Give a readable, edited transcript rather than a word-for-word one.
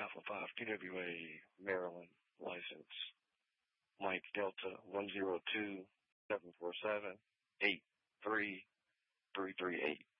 Alpha 5 TWA, Maryland, license Mike Delta 102-747-83338.